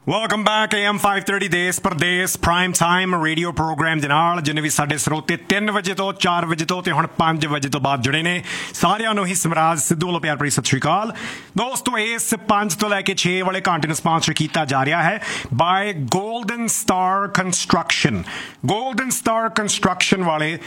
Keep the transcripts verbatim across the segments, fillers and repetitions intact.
Welcome back A M five thirty ਦੇਸ ਪ੍ਰਦੇਸ prime time radio programme ਦੇ ਨਾਲ ਜਿੰਨੇ ਵੀ ਸਾਡੇ ਸਰੋਤੇ ਤਿੰਨ ਵਜੇ ਤੋਂ ਚਾਰ ਵਜੇ ਤੋਂ ਤੇ ਹੁਣ ਪੰਜ ਵਜੇ ਤੋਂ ਬਾਅਦ ਜੁੜੇ ਨੇ ਸਾਰਿਆਂ ਨੂੰ ਹੀ ਸਮਰਾਜ ਸਿੱਧੂ ਵੱਲੋਂ ਪਿਆਰ ਭਰੀ ਸਤਿ ਸ਼੍ਰੀ ਅਕਾਲ ਦੋਸਤੋ। ਇਸ ਪੰਜ ਤੋਂ ਲੈ ਕੇ ਛੇ ਵਾਲੇ ਘੰਟੇ ਨੂੰ ਸਪਾਂਸਰ ਕੀਤਾ ਜਾ ਰਿਹਾ ਹੈ bye golden star construction. Golden star construction ਵਾਲੇ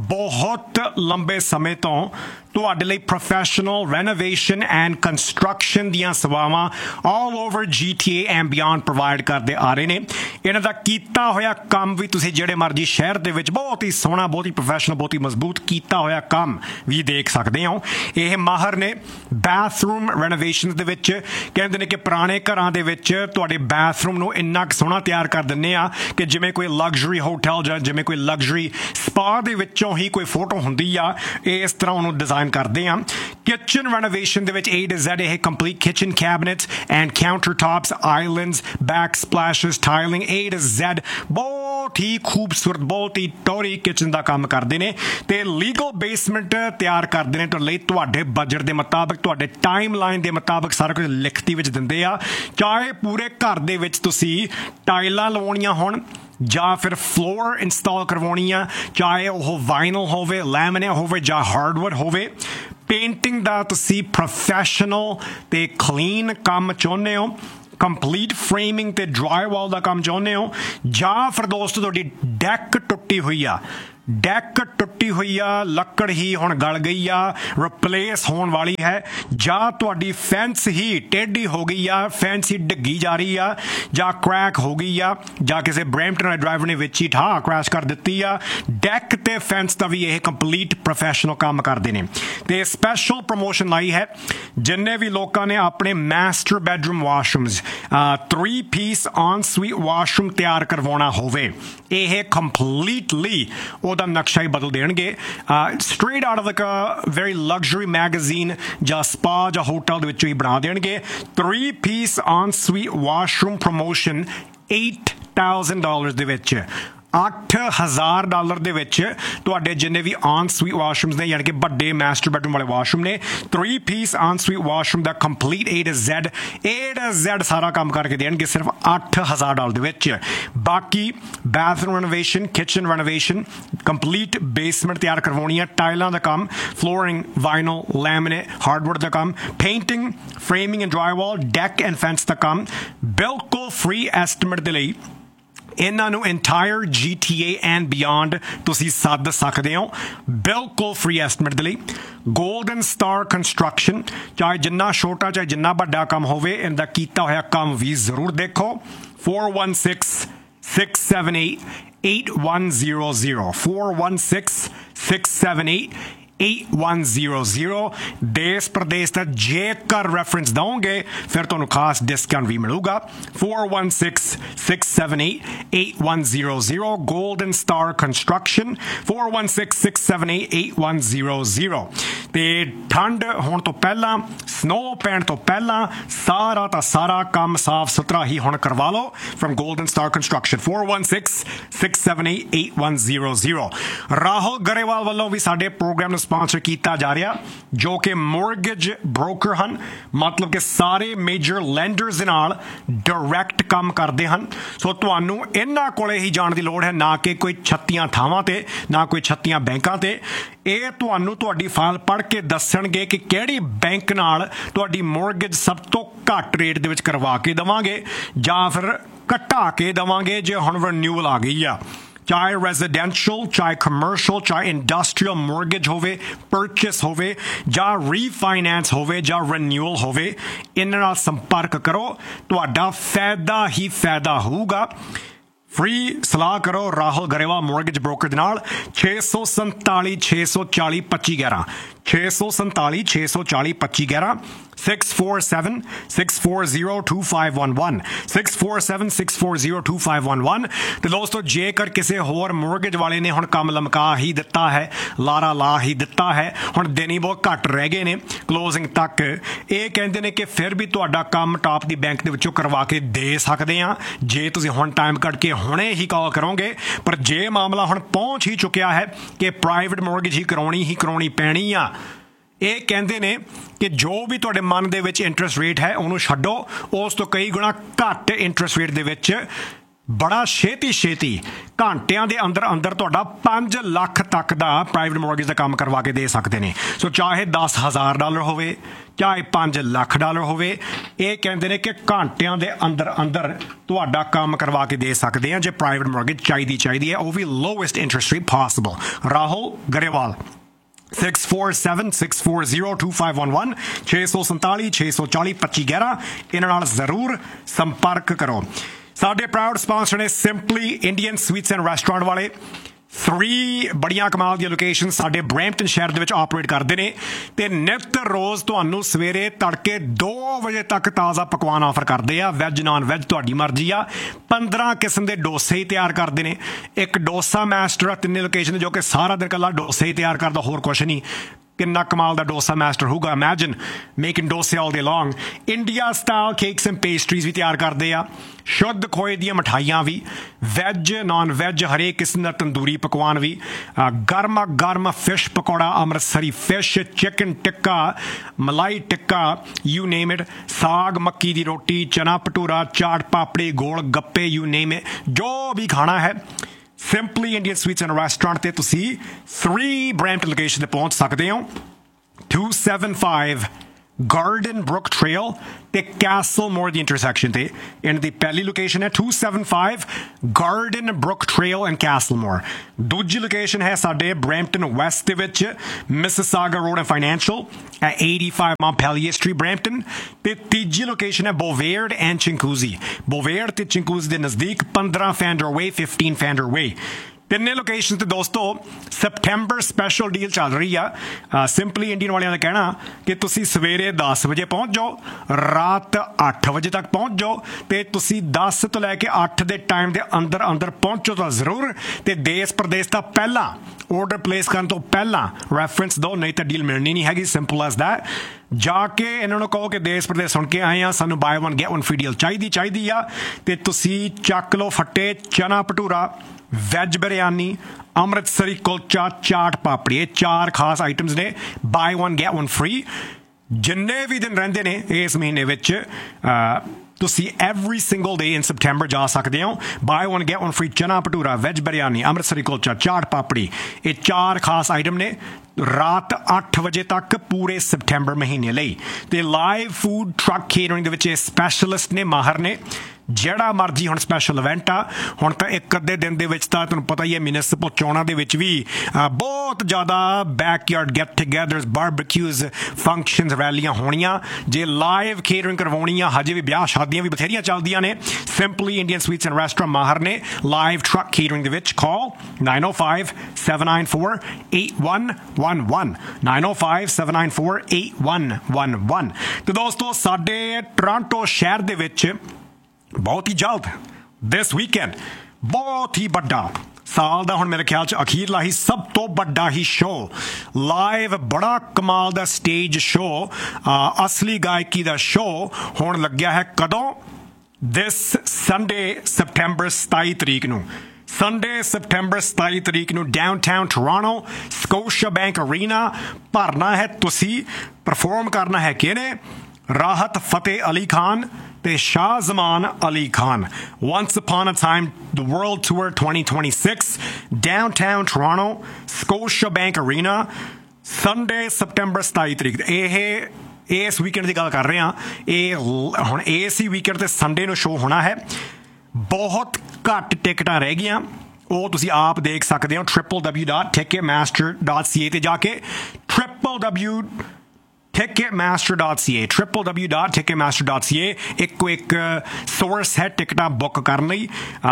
ਬਹੁਤ ਲੰਬੇ ਸਮੇਂ ਤੋਂ ਤੁਹਾਡੇ ਲਈ ਪ੍ਰੋਫੈਸ਼ਨਲ ਰੈਨੋਵੇਸ਼ਨ ਐਂਡ ਕੰਸਟਰਕਸ਼ਨ ਦੀਆਂ ਸੇਵਾਵਾਂ all over G T A and beyond provide ਕਰਦੇ ਆ ਰਹੇ ਨੇ। ਇਹਨਾਂ ਦਾ ਕੀਤਾ ਹੋਇਆ ਕੰਮ ਵੀ ਤੁਸੀਂ ਜਿਹੜੇ ਮਰਜ਼ੀ ਸ਼ਹਿਰ ਦੇ ਵਿੱਚ ਬਹੁਤ ਹੀ ਸੋਹਣਾ, ਬਹੁਤ ਹੀ ਪ੍ਰੋਫੈਸ਼ਨਲ, ਬਹੁਤ ਹੀ ਮਜ਼ਬੂਤ ਕੀਤਾ ਹੋਇਆ ਕੰਮ ਵੀ ਦੇਖ ਸਕਦੇ ਹੋ। ਇਹ ਮਾਹਰ ਨੇ ਬਾਥਰੂਮ ਰੈਨੋਵੇਸ਼ਨ ਦੇ ਵਿੱਚ। ਕਹਿੰਦੇ ਨੇ ਕਿ ਪੁਰਾਣੇ ਘਰਾਂ ਦੇ ਵਿੱਚ ਤੁਹਾਡੇ ਬਾਥਰੂਮ ਨੂੰ ਇੰਨਾ ਕੁ ਸੋਹਣਾ ਤਿਆਰ ਕਰ ਦਿੰਦੇ ਆ ਕਿ ਜਿਵੇਂ ਕੋਈ ਲਗਜ਼ਰੀ ਹੋਟਲ ਜਾਂ ਜਿਵੇਂ ਕੋਈ ਲਗਜ਼ਰੀ ਸਪਾ ਦੇ ਵਿੱਚੋਂ ਹੀ ਕੋਈ ਫੋਟੋ ਹੁੰਦੀ ਆ, ਇਸ ਤਰ੍ਹਾਂ ਉਹਨੂੰ ਡਿਜ਼ਾਈਨ ਕਰਦੇ ਹਾਂ। ਕਿਚਨ ਰੈਨੋਵੇਸ਼ਨ ਦੇ ਵਿੱਚ A to Z ਇਹ complete kitchen ਕੈਬਨਿਟਸ and counter tops, islands, back ਸਪਲੈਸ਼ਸ, ਟਾਈਲਿੰਗ A to Z ਬਹੁਤ ਹੀ ਖੂਬਸੂਰਤ, ਬਹੁਤ ਹੀ ਟੌਰੀ ਕਿਚਨ ਦਾ ਕੰਮ ਕਰਦੇ ਨੇ ਤੇ ਲੀਗਲ ਬੇਸਮੈਂਟ ਤਿਆਰ ਕਰਦੇ ਨੇ। ਤੁਹਾਡੇ ਲਈ ਤੁਹਾਡੇ ਬਜਟ ਦੇ ਮੁਤਾਬਕ, ਤੁਹਾਡੇ ਟਾਈਮ ਲਾਈਨ ਦੇ ਮੁਤਾਬਕ ਸਾਰਾ ਕੁਝ ਲਿਖਤੀ ਵਿੱਚ ਦਿੰਦੇ ਆ। ਚਾਹੇ ਪੂਰੇ ਘਰ ਦੇ ਵਿੱਚ ਤੁਸੀਂ ਟਾਈਲਾਂ ਲਵਾਉਣੀਆਂ ਹੋਣ ਜਾਂ ਫਿਰ ਫਲੋਰ ਇੰਸਟਾਲ ਕਰਵਾਉਣੀ ਆ, ਚਾਹੇ ਉਹ ਵਾਈਨਲ ਹੋਵੇ, ਲੈਮੀਨੇਟ ਹੋਵੇ ਜਾਂ ਹਾਰਡਵੁੱਡ ਹੋਵੇ। ਪੇਂਟਿੰਗ ਦਾ ਤੁਸੀਂ ਪ੍ਰੋਫੈਸ਼ਨਲ ਤੇ ਕਲੀਨ ਕੰਮ ਚਾਹੁੰਦੇ ਹੋ, ਕੰਪਲੀਟ ਫਰੇਮਿੰਗ ਤੇ ਡਰਾਈਵਾਲ ਦਾ ਕੰਮ ਚਾਹੁੰਦੇ ਹੋ, ਜਾਂ ਫਿਰ ਦੋਸਤੋ ਤੁਹਾਡੀ ਡੈਕ ਟੁੱਟੀ ਹੋਈ ਆ, ਡੈਕ ਟੁੱਟੀ ਹੋਈ ਆ, ਲੱਕੜ ਹੀ ਹੁਣ ਗਲ ਗਈ ਆ, ਰਿਪਲੇਸ ਹੋਣ ਵਾਲੀ ਹੈ, ਜਾਂ ਤੁਹਾਡੀ ਫੈਂਸ ਹੀ ਟੇਢੀ ਹੋ ਗਈ ਆ, ਫੈਂਸ ਹੀ ਡਿੱਗੀ ਜਾ ਰਹੀ ਆ, ਜਾਂ ਕ੍ਰੈਕ ਹੋ ਗਈ ਆ, ਜਾਂ ਕਿਸੇ ਬਰੈਂਪਟਨ ਵਾਲੇ ਡਰਾਈਵਰ ਨੇ ਵਿੱਚ ਹੀ ਠਾਹ ਕ੍ਰੈਸ਼ ਕਰ ਦਿੱਤੀ ਆ। ਡੈਕ ਤੇ ਫੈਂਸ ਦਾ ਵੀ ਇਹ ਕੰਪਲੀਟ ਪ੍ਰੋਫੈਸ਼ਨਲ ਕੰਮ ਕਰਦੇ ਨੇ ਤੇ ਸਪੈਸ਼ਲ ਪ੍ਰਮੋਸ਼ਨ ਲਾਈ ਹੈ ਜਿੰਨੇ ਵੀ ਲੋਕਾਂ ਨੇ ਆਪਣੇ master bedroom washrooms three piece on sweet washroom ਤਿਆਰ ਕਰਵਾਉਣਾ ਹੋਵੇ, ਇਹ ਕੰਪਲੀਟਲੀ ਉਹਦਾ ਨਕਸ਼ਾ ਹੀ ਬਦਲ ਦੇਣਗੇ। Straight out of like a very luxury magazine ਜਾਂ ਸਪਾ ਜਾਂ ਹੋਟਲ ਦੇ ਵਿੱਚੋਂ ਹੀ ਬਣਾ ਦੇਣਗੇ। Three piece on sweet washroom promotion eight thousand dollars ਦੇ ਵਿੱਚ, ਅੱਠ ਹਜ਼ਾਰ ਡਾਲਰ ਦੇ ਵਿੱਚ ਤੁਹਾਡੇ ਜਿੰਨੇ ਵੀ ਔਨ ਸਵੀਟ ਵਾਸ਼ਰੂਮਸ ਨੇ, ਯਾਨੀ ਕਿ ਵੱਡੇ ਮਾਸਟਰ ਬੈਡਰੂਮ ਵਾਲੇ ਵਾਸ਼ਰੂਮ ਨੇ, three piece on sweet washroom the complete A to Z A to Z ਸਾਰਾ ਕੰਮ ਕਰਕੇ ਦੇਣਗੇ ਸਿਰਫ ਅੱਠ ਹਜ਼ਾਰ ਡਾਲਰ ਦੇ ਵਿੱਚ। ਬਾਕੀ bathroom renovation, kitchen renovation, complete basement ਤਿਆਰ ਕਰਵਾਉਣੀ ਆ, ਟਾਈਲਾਂ ਦਾ ਕੰਮ, ਫਲੋਰਿੰਗ, ਵਾਈਨਲ, ਲੈਮੀਨੇਟ, ਹਾਰਡਵੁੱਡ ਦਾ ਕੰਮ, painting, framing and ਡਰਾਈਵਾਲ, deck and fence ਦਾ ਕੰਮ, ਬਿਲਕੁਲ ਫ੍ਰੀ ਐਸਟੀਮੇਟ ਦੇ ਲਈ ਇਹਨਾਂ ਨੂੰ entire G T A and beyond ਤੁਸੀਂ ਸੱਦ ਸਕਦੇ ਹੋ, ਬਿਲਕੁਲ ਫ੍ਰੀ ਐਸਟੀਮੇਟ ਦੇ ਲਈ। ਗੋਲਡਨ ਸਟਾਰ ਕੰਸਟਰਕਸ਼ਨ, ਚਾਹੇ ਜਿੰਨਾ ਛੋਟਾ ਚਾਹੇ ਜਿੰਨਾ ਵੱਡਾ ਕੰਮ ਹੋਵੇ, ਇਹਦਾ ਕੀਤਾ ਹੋਇਆ ਕੰਮ ਵੀ ਜ਼ਰੂਰ ਦੇਖੋ। four one six, six seven eight, eight one zero zero four one six, six seven eight, eight one zero zero ਦੇਸ ਪ੍ਰਦੇਸ ਦਾ ਜੇਕਰ ਰੈਫਰੈਂਸ ਦਓਗੇ ਫਿਰ ਤੁਹਾਨੂੰ ਖਾਸ ਡਿਸਕਾਊਂਟ ਵੀ ਮਿਲੂਗਾ। four one six, six seven eight, eight one zero zero golden star construction four one six, six seven eight, eight one zero zero। ਤੇ ਠੰਡ ਹੋਣ ਤੋਂ ਪਹਿਲਾਂ, ਸਨੋ ਪੈਣ ਤੋਂ ਪਹਿਲਾਂ ਸਾਰਾ ਤਾਂ ਸਾਰਾ ਕੰਮ ਸਾਫ ਸੁਥਰਾ ਹੀ ਹੁਣ ਕਰਵਾ ਲਓ firm golden star construction four one six, six seven eight, eight one zero zero। Rahul Grewal ਵੱਲੋਂ ਵੀ ਸਾਡੇ ਪ੍ਰੋਗਰਾਮ ਨੂੰ ਸਪਾਂਸਰ ਕੀਤਾ ਜਾ ਰਿਹਾ, ਜੋ ਕਿ ਮੋਰਗੇਜ ਬ੍ਰੋਕਰ ਹਨ, ਮਤਲਬ ਕਿ ਸਾਰੇ ਮੇਜਰ ਲੈਂਡਰਸ ਦੇ ਨਾਲ ਡਾਇਰੈਕਟ ਕੰਮ ਕਰਦੇ ਹਨ। ਸੋ ਤੁਹਾਨੂੰ ਇਹਨਾਂ ਕੋਲੇ ਹੀ ਜਾਣ ਦੀ ਲੋੜ ਹੈ, ਨਾ ਕਿ ਕੋਈ ਛੱਤੀਆਂ ਥਾਵਾਂ ਤੇ, ਨਾ ਕੋਈ ਛੱਤੀਆਂ ਬੈਂਕਾਂ ਤੇ। ਇਹ ਤੁਹਾਨੂੰ ਤੁਹਾਡੀ ਫਾਈਲ ਪੜ੍ਹ ਕੇ ਦੱਸਣਗੇ ਕਿ ਕਿਹੜੀ ਬੈਂਕ ਨਾਲ ਤੁਹਾਡੀ ਮੋਰਗੇਜ ਸਭ ਤੋਂ ਘੱਟ ਰੇਟ ਦੇ ਵਿੱਚ ਕਰਵਾ ਕੇ ਦੇਵਾਂਗੇ ਜਾਂ ਫਿਰ ਘਟਾ ਕੇ ਦੇਵਾਂਗੇ ਜੇ ਹੁਣ ਰਿਨਿਊਅਲ ਆ ਗਈ ਆ। ਚਾਹੇ ਰੈਜ਼ੀਡੈਂਸ਼ੀਅਲ, ਚਾਹੇ ਕਮਰਸ਼ੀਅਲ, ਚਾਹੇ ਇੰਡਸਟਰੀਅਲ ਮੋਰਗੇਜ ਹੋਵੇ, ਪਰਚੇਸ ਹੋਵੇ ਜਾਂ ਰੀਫਾਈਨੈਂਸ ਹੋਵੇ ਜਾਂ ਰਿਨਿਊਅਲ ਹੋਵੇ, ਇਹਨਾਂ ਨਾਲ ਸੰਪਰਕ ਕਰੋ, ਤੁਹਾਡਾ ਫਾਇਦਾ ਹੀ ਫਾਇਦਾ ਹੋਊਗਾ। ਫ੍ਰੀ ਸਲਾਹ ਕਰੋ ਰਾਹੁਲ ਗਰੇਵਾਲ ਮੋਰਗੇਜ ਬ੍ਰੋਕਰ ਦੇ ਨਾਲ। ਛੇ ਸੌ ਸੰਤਾਲੀ ਛੇ ਸੌ ਚਾਲੀ ਪੱਚੀ ਗਿਆਰਾਂ ਛੇ ਸੌ ਸੰਤਾਲੀ ਛੇ ਸੌ ਚਾਲੀ ਪੱਚੀ ਗਿਆਰਾਂ six four seven, six four zero, two five one one six four seven, six four zero, two five one one। ਤੇ ਦੋਸਤੋ ਜੇਕਰ ਕਿਸੇ ਹੋਰ ਮੋਰਗੇਜ ਵਾਲੇ ਨੇ ਹੁਣ ਕੰਮ ਲਮਕਾ ਹੀ ਦਿੱਤਾ ਹੈ, ਲਾਰਾ ਲਾ ਹੀ ਦਿੱਤਾ ਹੈ, ਹੁਣ ਦਿਨ ਹੀ ਬਹੁਤ ਘੱਟ ਰਹਿ ਗਏ ਨੇ ਕਲੋਜ਼ਿੰਗ ਤੱਕ, ਇਹ ਕਹਿੰਦੇ ਨੇ ਕਿ ਫਿਰ ਵੀ ਤੁਹਾਡਾ ਕੰਮ ਟਾਪ ਦੀ ਬੈਂਕ ਦੇ ਵਿੱਚੋਂ ਕਰਵਾ ਕੇ ਦੇ ਸਕਦੇ ਆ ਜੇ ਤੁਸੀਂ ਹੁਣ ਟਾਈਮ ਕੱਢ ਕੇ ਹੁਣੇ ਹੀ ਕਾਲ ਕਰੋਗੇ। ਪਰ ਜੇ ਮਾਮਲਾ ਹੁਣ ਪਹੁੰਚ ਹੀ ਚੁੱਕਿਆ ਹੈ ਕਿ ਪ੍ਰਾਈਵੇਟ ਮੋਰਗੇਜ ਹੀ ਕਰਾਉਣੀ ਹੀ ਕਰਾਉਣੀ ਪੈਣੀ ਆ, ਇਹ ਕਹਿੰਦੇ ਨੇ ਕਿ ਜੋ ਵੀ ਤੁਹਾਡੇ ਮਨ ਦੇ ਵਿੱਚ ਇੰਟਰਸਟ ਰੇਟ ਹੈ ਉਹਨੂੰ ਛੱਡੋ, ਉਸ ਤੋਂ ਕਈ ਗੁਣਾ ਘੱਟ ਇੰਟਰਸਟ ਰੇਟ ਦੇ ਵਿੱਚ ਬੜਾ ਛੇਤੀ ਛੇਤੀ ਘੰਟਿਆਂ ਦੇ ਅੰਦਰ ਅੰਦਰ ਤੁਹਾਡਾ ਪੰਜ ਲੱਖ ਤੱਕ ਦਾ ਪ੍ਰਾਈਵੇਟ ਮੋਰਗੇਜ ਦਾ ਕੰਮ ਕਰਵਾ ਕੇ ਦੇ ਸਕਦੇ ਨੇ। ਸੋ ਚਾਹੇ ਦਸ ਹਜ਼ਾਰ ਡਾਲਰ ਹੋਵੇ, ਚਾਹੇ ਪੰਜ ਲੱਖ ਡਾਲਰ ਹੋਵੇ, ਇਹ ਕਹਿੰਦੇ ਨੇ ਕਿ ਘੰਟਿਆਂ ਦੇ ਅੰਦਰ ਅੰਦਰ ਤੁਹਾਡਾ ਕੰਮ ਕਰਵਾ ਕੇ ਦੇ ਸਕਦੇ ਆ ਜੇ ਪ੍ਰਾਈਵੇਟ ਮੋਰਗੇਜ ਚਾਹੀਦੀ ਚਾਹੀਦੀ ਹੈ, ਉਹ ਵੀ lowest interest rate possible. Rahul Grewal six four seven six four zero two five one one ਛੇ ਸੌ ਸੰਤਾਲੀ ਛੇ ਸੌ ਚਾਲੀ ਪੱਚੀ ਗਿਆਰਾਂ ਇਹਨਾਂ ਨਾਲ ਜ਼ਰੂਰ ਸੰਪਰਕ ਕਰੋ। ਸਾਡੇ ਪ੍ਰਾਊਡ ਸਪਾਂਸਰ ਨੇ simply Indian sweets and restaurant ਵਾਲੇ। ਥਰੀ ਬੜੀਆਂ ਕਮਾਲ ਦੀਆਂ ਲੋਕੇਸ਼ਨ ਸਾਡੇ ਬਰੈਂਪਟਨ ਸ਼ਹਿਰ ਦੇ ਵਿੱਚ ਆਪਰੇਟ ਕਰਦੇ ਨੇ ਤੇ ਨਿਤ ਰੋਜ਼ ਤੁਹਾਨੂੰ ਸਵੇਰੇ ਤੜਕੇ ਦੋ ਵਜੇ ਤੱਕ ਤਾਜ਼ਾ ਪਕਵਾਨ ਆਫਰ ਕਰਦੇ ਆ। ਵੈਜ ਨਾਨ ਵੈਜ ਤੁਹਾਡੀ ਮਰਜ਼ੀ ਆ। ਪੰਦਰਾਂ ਕਿਸਮ ਦੇ ਡੋਸੇ ਹੀ ਤਿਆਰ ਕਰਦੇ ਨੇ। ਇੱਕ ਡੋਸਾ ਮਾਸਟਰ ਆ ਤਿੰਨੇ ਲੋਕੇਸ਼ਨ ਜੋ ਕਿ ਸਾਰਾ ਦਿਨ ਇਕੱਲਾ ਡੋਸੇ ਹੀ ਤਿਆਰ ਕਰਦਾ, ਹੋਰ ਕੁਛ ਨਹੀਂ। ਕਿੰਨਾ ਕਮਾਲ ਦਾ ਡੋਸਾ ਮਾਸਟਰ ਹੋਊਗਾ। ਇਮੈਜਿਨ ਮੇਕਿੰਗ ਡੋਸੇ ਆਲ ਡੇ ਲੌਂਗ। India style cakes and pastries ਵੀ ਤਿਆਰ ਕਰਦੇ ਆ। ਸ਼ੁੱਧ ਖੋਏ ਦੀਆਂ ਮਿਠਾਈਆਂ ਵੀ, ਵੈਜ ਨਾਨ ਵੈਜ ਹਰੇਕ ਕਿਸਮ ਦਾ ਤੰਦੂਰੀ ਪਕਵਾਨ ਵੀ, ਗਰਮਾ ਗਰਮ fish pakora, Amritsari fish, chicken tikka, malai tikka, you name it, ਸਾਗ ਮੱਕੀ ਦੀ ਰੋਟੀ, ਚਨਾ bhatura, chaat papdi, gol gappe, you name it, ਜੋ ਵੀ ਖਾਣਾ ਹੈ simply Indian sweets and restaurant ਤੇ ਤੁਸੀਂ ਥਰੀ ਬਰੈਂਪਟਨ ਲੋਕੇਸ਼ਨ ਤੇ ਪਹੁੰਚ ਸਕਦੇ ਹੋ। two seventy-five Garden Brook Trail ਤੇ Castlemore ਦੀ ਇੰਟਰਸੈਕਸ਼ਨ ਤੇ ਇਹਨਾਂ ਦੀ ਪਹਿਲੀ ਲੋਕੇਸ਼ਨ ਹੈ two seventy-five Garden Brook Trail and Castlemore। ਦੂਜੀ ਲੋਕੇਸ਼ਨ ਹੈ ਸਾਡੇ ਬਰੈਂਪਟਨ ਵੈਸਟ ਦੇ ਵਿੱਚ Mississauga road and financial at eighty-five Montpelier Street Brampton ਤੇ ਤੀਜੀ ਲੋਕੇਸ਼ਨ ਹੈ ਬੋਵੇਅਰਡ ਐਂਡ ਚਿੰਕੂਜ਼ੀ। ਬੋਵੇਅਰਡ ਤੇ ਚਿੰਕੂਜ਼ੀ ਦੇ ਨਜ਼ਦੀਕ fifteen Fander Way fifteen Fander Way। ਤਿੰਨੇ ਲੋਕੇਸ਼ਨ ਤੇ ਦੋਸਤੋ ਸਪਟੈਂਬਰ ਸਪੈਸ਼ਲ ਡੀਲ ਚੱਲ ਰਹੀ ਆ। ਸਿੰਪਲੀ ਇੰਡੀਅਨ ਵਾਲਿਆਂ ਦਾ ਕਹਿਣਾ ਕਿ ਤੁਸੀਂ ਸਵੇਰੇ ਦਸ ਵਜੇ ਪਹੁੰਚ ਜਾਓ, ਰਾਤ ਅੱਠ ਵਜੇ ਤੱਕ ਪਹੁੰਚ ਜਾਓ ਤੇ ਤੁਸੀਂ ਦਸ ਤੋਂ ਲੈ ਕੇ ਅੱਠ ਦੇ ਟਾਈਮ ਦੇ ਅੰਦਰ ਅੰਦਰ ਪਹੁੰਚੋ ਤਾਂ ਜ਼ਰੂਰ। ਤੇ ਦੇਸ਼ ਪ੍ਰਦੇਸ਼ ਦਾ ਪਹਿਲਾਂ ਆਰਡਰ ਪਲੇਸ ਕਰਨ ਤੋਂ ਪਹਿਲਾਂ ਰੈਫਰੈਂਸ ਦਿਓ, ਨਹੀਂ ਤਾਂ ਡੀਲ ਮਿਲਣੀ ਨਹੀਂ ਹੈਗੀ। Simple as that. ਜਾ ਕੇ ਇਹਨਾਂ ਨੂੰ ਕਹੋ ਕਿ ਦੇਸ਼ ਪ੍ਰਦੇਸ਼ ਸੁਣ ਕੇ ਆਏ ਆ, ਸਾਨੂੰ bye one get one free deal ਚਾਹੀਦੀ ਚਾਹੀਦੀ ਆ ਤੇ ਤੁਸੀਂ ਚੱਕ ਲਓ ਫੱਟੇ ਚਨਾ ਭਟੂਰਾ, ਵੈਜ ਬਿਰਿਆਨੀ, ਅੰਮ੍ਰਿਤਸਰੀ ਕੁਲਚਾ, ਚਾਟ ਪਾਪੜੀ। ਇਹ ਚਾਰ ਖਾਸ ਆਈਟਮਸ ਨੇ bye one get one free. ਜਿੰਨੇ ਵੀ ਦਿਨ ਰਹਿੰਦੇ ਨੇ ਇਸ ਮਹੀਨੇ ਵਿੱਚ ਤੁਸੀਂ ਐਵਰੀ ਸਿੰਗਲ ਡੇ ਇਨ ਸਪਟੈਂਬਰ ਜਾ ਸਕਦੇ ਹੋ। Bye one get one free ਚਨਾ ਭਟੂਰਾ, ਵੈਜ ਬਿਰਿਆਨੀ, ਅੰਮ੍ਰਿਤਸਰੀ ਕੁਲਚਾ, ਚਾਟ ਪਾਪੜੀ, ਇਹ ਚਾਰ ਖਾਸ ਆਈਟਮ ਨੇ ਰਾਤ ਅੱਠ ਵਜੇ ਤੱਕ ਪੂਰੇ ਸਪਟੈਂਬਰ ਮਹੀਨੇ ਲਈ। ਤੇ ਲਾਈਵ ਫੂਡ ਟਰੱਕ ਕੇਟਰਿੰਗ ਦੇ ਵਿੱਚ ਇਹ ਸਪੈਸ਼ਲਿਸਟ ਨੇ, ਮਾਹਰ ਨੇ। ਜਿਹੜਾ ਮਰਜੀ ਹੁਣ ਸਪੈਸ਼ਲ ਇਵੈਂਟ ਆ। ਹੁਣ ਤਾਂ ਇੱਕ ਅੱਧੇ ਦਿਨ ਦੇ ਵਿੱਚ ਤਾਂ ਤੁਹਾਨੂੰ ਪਤਾ ਹੀ ਹੈ ਮਿਊਨਿਸਪਲ ਚੋਣਾਂ ਦੇ ਵਿੱਚ ਵੀ ਬਹੁਤ ਜ਼ਿਆਦਾ ਬੈਕਯਾਰਡ ਗੈਟ ਟੂਗੇਦਰਸ, ਬਾਰਬਿਕਿਊਜ਼, ਫੰਕਸ਼ਨਸ, ਰੈਲੀਆਂ ਹੋਣੀਆਂ। ਜੇ ਲਾਈਵ ਕੇਟਰਿੰਗ ਕਰਵਾਉਣੀ ਆ, ਹਜੇ ਵੀ ਵਿਆਹ ਸ਼ਾਦੀਆਂ ਵੀ ਬਥੇਰੀਆਂ ਚੱਲਦੀਆਂ ਨੇ। Simply Indian sweets and restaurant ਮਾਹਰ ਨੇ ਲਾਈਵ ਟਰੱਕ ਕੇਟਰਿੰਗ ਦੇ ਵਿੱਚ। ਕਾਲ nine oh five seven nine four eight one one one nine oh five seven nine four eight one one one। ਤੇ ਦੋਸਤੋ ਸਾਡੇ ਟੋਰਾਂਟੋ ਸ਼ਹਿਰ ਦੇ ਵਿੱਚ ਬਹੁਤ ਹੀ ਜਲਦ ਦਿਸ ਵੀਕਐਂਡ ਬਹੁਤ ਹੀ ਵੱਡਾ ਸਾਲ ਦਾ ਹੁਣ ਮੇਰੇ ਖਿਆਲ 'ਚ ਅਖੀਰਲਾ ਹੀ ਸਭ ਤੋਂ ਵੱਡਾ ਹੀ ਸ਼ੋਅ ਲਾਈਵ, ਬੜਾ ਕਮਾਲ ਦਾ ਸਟੇਜ ਸ਼ੋਅ, ਅਸਲੀ ਗਾਇਕੀ ਦਾ ਸ਼ੋਅ ਹੋਣ ਲੱਗਿਆ ਹੈ। ਕਦੋਂ? ਦਿਸ ਸੰਡੇ ਸਪਟੈਂਬਰ ਸਤਾਈ ਤਰੀਕ ਨੂੰ। ਸੰਡੇ ਸਪਟੈਂਬਰ ਸਤਾਈ ਤਰੀਕ ਨੂੰ downtown Toronto Scotia bank Arena ਭਰਨਾ ਹੈ ਤੁਸੀਂ। ਪਰਫਾਰਮ ਕਰਨਾ ਹੈ ਕਿਹਨੇ? ਰਾਹਤ ਫਤਿਹ ਅਲੀ ਖਾਨ ਤੇ ਸ਼ਾਹਜ਼ਮਾਨ Ali Khan. Once upon a time the World Tour twenty twenty-six downtown Toronto Scotia Bank Arena Sunday September ਸਤਾਈ ਤਰੀਕ। ਇਹ ਇਸ ਵੀਕਐਂਡ ਦੀ ਗੱਲ ਕਰ ਰਹੇ ਹਾਂ। ਇਹ ਹੁਣ ਇਸ ਹੀ ਵੀਕਐਂਡ ਤੇ ਸੰਡੇ ਨੂੰ ਸ਼ੋਅ ਹੋਣਾ ਹੈ। ਬਹੁਤ ਘੱਟ ਟਿਕਟਾਂ ਰਹਿ ਗਈਆਂ, ਉਹ ਤੁਸੀਂ ਆਪ ਦੇਖ ਸਕਦੇ ਹੋ triple w dot ticketmaster dot c a ਤੇ ਜਾ ਕੇ triple w ticketmaster dot c a triple w dot ticketmaster dot c a ਇੱਕੋ ਇੱਕ ਸੋਰਸ ਹੈ ਟਿਕਟਾਂ ਬੁੱਕ ਕਰਨ ਲਈ।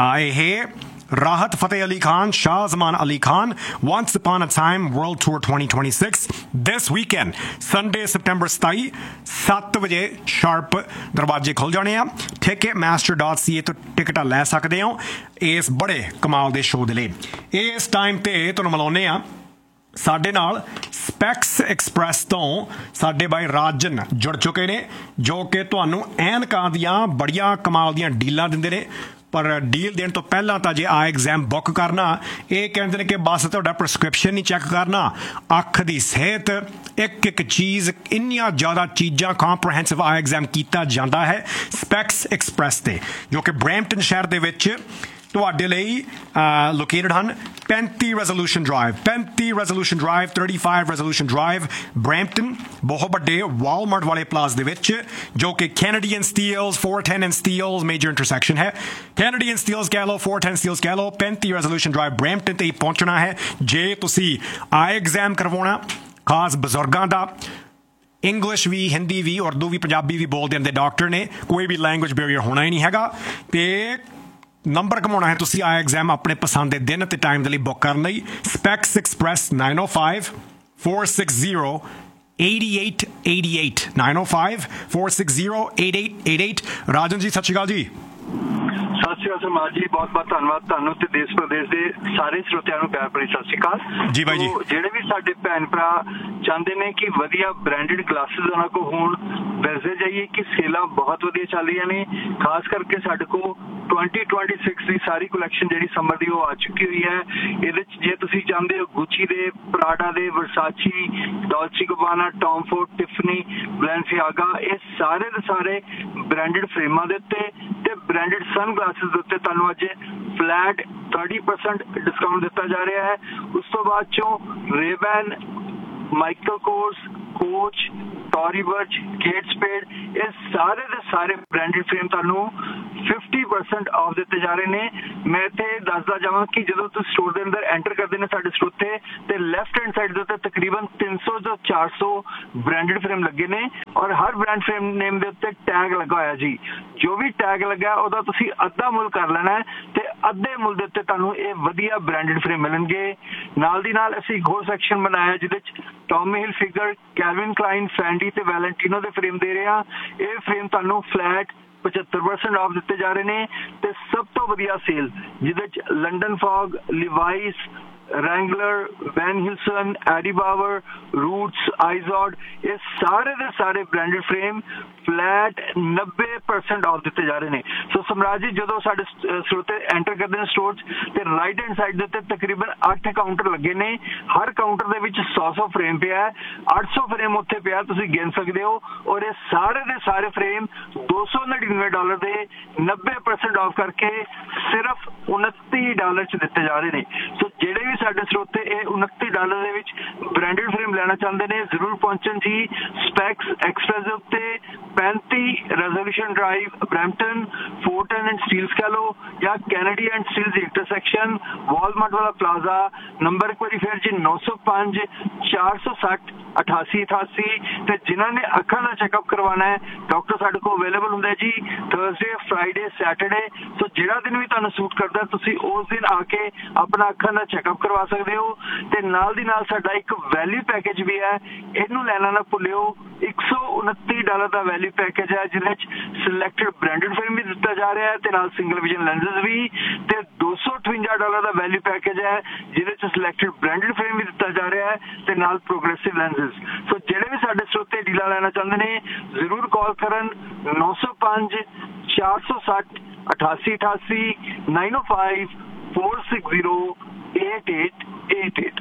ਇਹ ਰਾਹਤ Fateh Ali Khan, ਸ਼ਾਹਜ਼ਮਾਨ Ali Khan, Once Upon a Time World Tour twenty twenty-six this weekend Sunday September ਸਤਾਈ ਸੱਤ ਵਜੇ ਸ਼ਾਰਪ ਦਰਵਾਜ਼ੇ ਖੁੱਲ ਜਾਣੇ ਆ। ticketmaster dot c a ਤੋਂ ਟਿਕਟਾਂ ਲੈ ਸਕਦੇ ਹੋ ਇਸ ਬੜੇ ਕਮਾਲ ਦੇ ਸ਼ੋਅ ਦੇ ਲਈ। ਇਸ ਟਾਈਮ ਤੇ ਤੁਹਾਨੂੰ ਮਿਲਾਉਂਦੇ ਆ ਸਾਡੇ ਨਾਲ ਸਪੈਕਸ ਐਕਸਪ੍ਰੈਸ ਤੋਂ ਸਾਡੇ ਬਾਈ ਰਾਜਨ ਜੁੜ ਚੁੱਕੇ ਨੇ, ਜੋ ਕਿ ਤੁਹਾਨੂੰ ਐਨਕਾਂ ਦੀਆਂ ਬੜੀਆਂ ਕਮਾਲ ਦੀਆਂ ਡੀਲਾਂ ਦਿੰਦੇ ਨੇ। ਪਰ ਡੀਲ ਦੇਣ ਤੋਂ ਪਹਿਲਾਂ ਤਾਂ ਜੇ ਆਈ ਐਗਜ਼ਾਮ ਬੁੱਕ ਕਰਨਾ, ਇਹ ਕਹਿੰਦੇ ਨੇ ਕਿ ਬਸ ਤੁਹਾਡਾ ਪ੍ਰਸਕ੍ਰਿਪਸ਼ਨ ਨਹੀਂ ਚੈੱਕ ਕਰਨਾ, ਅੱਖ ਦੀ ਸਿਹਤ, ਇੱਕ ਇੱਕ ਚੀਜ਼, ਇੰਨੀਆਂ ਜ਼ਿਆਦਾ ਚੀਜ਼ਾਂ ਕੰਪ੍ਰੀਹੈਂਸਿਵ ਆਈ ਐਗਜ਼ਾਮ ਕੀਤਾ ਜਾਂਦਾ ਹੈ ਸਪੈਕਸ ਐਕਸਪ੍ਰੈਸ 'ਤੇ, ਜੋ ਕਿ ਬਰੈਂਪਟਨ ਸ਼ਹਿਰ ਦੇ ਵਿੱਚ ਤੁਹਾਡੇ ਲਈ ਲੋਕੇਟਡ ਹਨ। ਪੈਂਤੀ ਰੈਜ਼ੋਲੂਸ਼ਨ ਡਰਾਈਵ ਪੈਂਤੀ resolution drive thirty-five resolution drive Brampton, ਬਹੁਤ ਵੱਡੇ ਵਾਲਮਾਰਟ ਵਾਲੇ ਪਲਾਸ ਦੇ ਵਿੱਚ, ਜੋ ਕਿ Canadian Steeles four ten and Steeles major intersection ਹੈ। ਕੈਨੇਡੀਅਨ ਸਟੀਲਸ ਕਹਿ ਲਓ, four ten ਸਟੀਲਸ ਕਹਿ ਲਓ, ਪੈਂਤੀ ਰੈਜ਼ੋਲੂਸ਼ਨ ਡਰਾਈਵ ਬਰੈਂਪਟਨ 'ਤੇ ਹੀ ਪਹੁੰਚਣਾ ਹੈ ਜੇ ਤੁਸੀਂ ਆਈ ਐਗਜ਼ਾਮ ਕਰਵਾਉਣਾ। ਖਾਸ ਬਜ਼ੁਰਗਾਂ ਦਾ, ਇੰਗਲਿਸ਼ ਵੀ, ਹਿੰਦੀ ਵੀ, ਉਰਦੂ ਵੀ, ਪੰਜਾਬੀ ਵੀ ਬੋਲਦੇ ਹੁੰਦੇ ਡਾਕਟਰ ਨੇ, ਕੋਈ ਵੀ ਲੈਂਗੁਏਜ ਬੈਰੀਅਰ ਹੋਣਾ ਹੀ ਨਹੀਂ ਹੈਗਾ। ਅਤੇ ਨੰਬਰ ਕਮਾਉਣਾ ਹੈ ਤੁਸੀਂ ਆਈ ਐਗਜ਼ਾਮ ਆਪਣੇ ਪਸੰਦ ਦੇ ਦਿਨ ਅਤੇ ਟਾਈਮ ਦੇ ਲਈ ਬੁੱਕ ਕਰਨ ਲਈ। Specs express nine oh five four six zero eight eight eight eight nine oh five four six zero eight eight eight eight। ਰਾਜਨ ਜੀ ਸਤਿ ਸ਼੍ਰੀ ਅਕਾਲ ਜੀ। ਸਤਿ ਸ਼੍ਰੀ ਅਕਾਲ ਸਮਾਜ ਜੀ, ਬਹੁਤ ਬਹੁਤ ਧੰਨਵਾਦ ਤੁਹਾਨੂੰ ਤੇ ਦੇਸ਼ ਪ੍ਰਦੇਸ਼ ਦੇ ਸਾਰੇ ਸਰੋਤਿਆਂ ਨੂੰ ਪਿਆਰ ਭਰੀ ਸਤਿ ਸ਼੍ਰੀ ਅਕਾਲ ਜੀ ਬਾਈ ਜੀ। ਜਿਹੜੇ ਵੀ ਸਾਡੇ ਭੈਣ ਭਰਾ ਚਾਹੁੰਦੇ ਨੇ ਕਿ ਵਧੀਆ ਬ੍ਰਾਂਡਡ ਗਲਾਸਿਸ ਉਹਨਾਂ ਕੋਲ ਹੋਣ, ਦੱਸਦੇ ਜਾਈਏ ਕਿ ਸੇਲਾਂ ਬਹੁਤ ਵਧੀਆ ਚੱਲ ਰਹੀਆਂ ਨੇ। ਖਾਸ ਕਰਕੇ ਸਾਡੇ ਕੋਲ twenty twenty-six ਦੀ ਸਾਰੀ ਕਲੈਕਸ਼ਨ ਜਿਹੜੀ ਸਮਰ ਦੀ ਉਹ ਆ ਚੁੱਕੀ ਹੋਈ ਹੈ। ਇਹਦੇ 'ਚ ਜੇ ਤੁਸੀਂ ਚਾਹੁੰਦੇ ਹੋ ਗੁੱਚੀ ਦੇ, ਪ੍ਰਾਡਾ ਦੇ, ਵਰਸਾਚੀ, ਡੋਲਚੇ ਗਬਾਨਾ, ਟੌਮ ਫੋਰਡ, ਟਿਫਨੀ, ਬੈਲੈਂਸੀਆਗਾ, ਇਹ ਸਾਰੇ ਦੇ ਸਾਰੇ ਬ੍ਰਾਂਡਡ ਫਰੇਮਾਂ ਦੇ ਉੱਤੇ ਤੇ ਬ੍ਰਾਂਡਡ ਸਨ ਗਲਾਸਿਸ ਦੇ ਉੱਤੇ ਤੁਹਾਨੂੰ ਅੱਜ ਫਲੈਟ thirty percent ਡਿਸਕਾਊਂਟ ਦਿੱਤਾ ਜਾ ਰਿਹਾ ਹੈ। ਉਸ ਤੋਂ ਬਾਅਦ ਚੋਂ ਰੇਬੈਨ, Michael Kors, coach, Tory ਬਰਚ, Kate ਸਪੇਡ, ਇਹ ਸਾਰੇ ਦੇ ਸਾਰੇ ਬ੍ਰਾਂਡਡ ਫਰੇਮ ਤੁਹਾਨੂੰ fifty percent ਆਫ ਦਿੱਤੇ ਜਾ ਰਹੇ ਨੇ। ਮੈਂ ਇੱਥੇ ਦੱਸਦਾ ਜਾਵਾਂ ਕਿ ਜਦੋਂ ਤੁਸੀਂ ਸਟੋਰ ਦੇ ਅੰਦਰ ਐਂਟਰ ਕਰਦੇ ਨੇ ਸਾਡੇ ਸਟੋਰ ਤੇ, ਤੇ ਲੈਫਟ ਹੈਂਡ ਸਾਈਡ ਦੇ ਉੱਤੇ ਤਕਰੀਬਨ ਤਿੰਨ ਸੌ ਤੋਂ ਚਾਰ ਸੌ ਬ੍ਰਾਂਡਡ ਫਰੇਮ ਲੱਗੇ ਨੇ, ਔਰ ਹਰ ਬ੍ਰਾਂਡ ਫਰੇਮ ਨੇਮ ਦੇ ਉੱਤੇ ਟੈਗ ਲੱਗਾ ਹੋਇਆ ਜੀ। ਜੋ ਵੀ ਟੈਗ ਲੱਗਾ ਉਹਦਾ ਤੁਸੀਂ ਅੱਧਾ ਮੁੱਲ ਕਰ ਲੈਣਾ ਤੇ ਅੱਧੇ ਮੁੱਲ ਦੇ ਉੱਤੇ ਤੁਹਾਨੂੰ ਇਹ ਵਧੀਆ ਬ੍ਰਾਂਡਡ ਫਰੇਮ ਮਿਲਣਗੇ। ਨਾਲ ਦੀ ਨਾਲ ਅਸੀਂ ਇੱਕ ਹੋਰ ਸੈਕਸ਼ਨ ਬਣਾਇਆ ਜਿਹਦੇ 'ਚ ਟੌਮੀ ਹਿਲ ਫਿਗਰ, ਕੈਲਵਿਨ ਕਲਾਈਨ, ਫੈਂਡੀ ਤੇ ਵੈਲੈਂਟੀਨੋ ਦੇ ਫਰੇਮ ਦੇ ਰਹੇ ਆ। ਇਹ ਫਰੇਮ ਤੁਹਾਨੂੰ ਫਲੈਟ ਪਝੱਤਰ percent ਆਫ ਦਿੱਤੇ ਜਾ ਰਹੇ ਨੇ। ਤੇ ਸਭ ਤੋਂ ਵਧੀਆ ਸੇਲ ਜਿਹਦੇ 'ਚ ਲੰਡਨ ਫੌਗ, ਲਿਵਾਈਸ, ਰੈਂਗਲਰ, ਵੈਨ ਹਿਲਸਨ, ਐਡੀ ਬਾਵਰ, ਰੂਟਸ, ਆਈਜ਼ੋਡ, ਇਹ ਸਾਰੇ ਦੇ ਸਾਰੇ branded frame flat ninety percent of ਦਿੱਤੇ ਜਾ ਰਹੇ ਨੇ। ਸੋ ਸਮਰਾਜ ਜੀ, ਜਦੋਂ ਸਾਡੇ ਸਰੋਤੇ ਐਂਟਰ ਕਰਦੇ ਨੇ ਸਟੋਰ 'ਚ, ਤੇ ਰਾਈਟ ਹੈਂਡ ਸਾਈਡ ਦੇ ਉੱਤੇ ਤਕਰੀਬਨ ਅੱਠ ਕਾਊਂਟਰ ਲੱਗੇ ਨੇ। ਹਰ ਕਾਊਂਟਰ ਦੇ ਵਿੱਚ ਸੌ ਸੌ ਫਰੇਮ ਪਿਆ, ਅੱਠ ਸੌ ਫਰੇਮ ਉੱਥੇ ਪਿਆ, ਤੁਸੀਂ ਗਿਣ ਸਕਦੇ ਹੋ। ਔਰ ਇਹ ਸਾਰੇ ਦੇ ਸਾਰੇ ਫਰੇਮ ਦੋ ਸੌ ਨੜਿਨਵੇਂ ਡਾਲਰ ਦੇ ਨੱਬੇ percent ਆਫ ਕਰਕੇ ਸਿਰਫ ਉਨੱਤੀ ਡਾਲਰ 'ਚ ਦਿੱਤੇ ਜਾ ਰਹੇ ਨੇ। ਸੋ ਜਿਹੜੇ ਵੀ ਸਾਡੇ ਸਰੋਤੇ ਇਹ ਉਨੱਤੀ ਡਾਲਰ ਦੇ ਵਿੱਚ ਬ੍ਰਾਂਡਡ ਫਰੇਮ ਲੈਣਾ ਚਾਹੁੰਦੇ ਨੇ, ਜ਼ਰੂਰ ਪਹੁੰਚਣ ਜੀ ਸਪੈਕਸ ਐਕਸਪ੍ਰੈਸ ਦੇ ਉੱਤੇ। ਪੈਂਤੀ resolution drive Brampton, four ten and Steeles ਕਹਿ ਲਓ, ਜਾਂ Kennedy and Steeles intersection, Walmart ਵਾਲਾ ਪਲਾਜ਼ਾ। ਨੰਬਰ ਇੱਕ ਵਾਰੀ ਫਿਰ ਜੀ ਨੌ ਸੌ ਪੰਜ ਚਾਰ ਸੌ ਸੱਠ ਅਠਾਸੀ ਅਠਾਸੀ। ਤੇ ਜਿਨ੍ਹਾਂ ਨੇ ਅੱਖਾਂ ਦਾ ਚੈੱਕਅਪ ਕਰਵਾਉਣਾ ਹੈ, ਡਾਕਟਰ ਸਾਡੇ ਕੋਲ ਅਵੇਲੇਬਲ ਹੁੰਦਾ ਜੀ ਥਰਸਡੇ, ਫਰਾਈਡੇ, ਸੈਟਰਡੇ। ਸੋ ਜਿਹੜਾ ਦਿਨ ਵੀ ਤੁਹਾਨੂੰ ਸੂਟ ਕਰਦਾ ਤੁਸੀਂ ਉਸ ਦਿਨ ਆ ਕੇ ਆਪਣਾ ਅੱਖਾਂ ਦਾ ਚੈੱਕਅਪ ਕਰਵਾ ਸਕਦੇ ਹੋ। ਤੇ ਨਾਲ ਦੀ ਨਾਲ ਸਾਡਾ ਇੱਕ ਵੈਲਿਊ ਪੈਕੇਜ ਵੀ ਹੈ, ਇਹਨੂੰ ਲੈਣਾ ਨਾ ਭੁੱਲਿਓ। ਇੱਕ ਸੌ ਉਨੱਤੀ ਡਾਲਰ ਦਾ ਵੈਲਿਊ ਪੈਕੇਜ ਹੈ ਜਿਹਦੇ ਵਿੱਚ ਸਿਲੈਕਟਡ ਬ੍ਰਾਂਡਡ ਫਰੇਮ ਵੀ ਦਿੱਤਾ ਜਾ ਰਿਹਾ ਹੈ ਤੇ ਨਾਲ ਸਿੰਗਲ ਵਿਜ਼ਨ ਲੈਂਸਸ ਵੀ। ਤੇ ਦੋ ਸੌ ਅਠਵੰਜਾ ਡਾਲਰ ਦਾ ਵੈਲਿਊ ਪੈਕੇਜ ਹੈ ਜਿਹਦੇ 'ਚ ਸਿਲੈਕਟਡ ਬ੍ਰਾਂਡਡ ਫਰੇਮ ਵੀ ਦਿੱਤਾ ਜਾ ਰਿਹਾ ਹੈ ਤੇ ਨਾਲ ਪ੍ਰੋਗਰੈਸਿਵ ਲੈਂਸਸ। ਸੋ ਜਿਹੜੇ ਵੀ ਸਾਡੇ ਸਰੋਤੇ ਡੀਲਾਂ ਲੈਣਾ ਚਾਹੁੰਦੇ ਨੇ, ਜ਼ਰੂਰ ਕਾਲ ਕਰਨ ਨੌ ਸੌ ਪੰਜ ਚਾਰ ਸੌ ਸੱਠ ਅਠਾਸੀ ਅਠਾਸੀ nine oh five four six zero eight eight eight eight।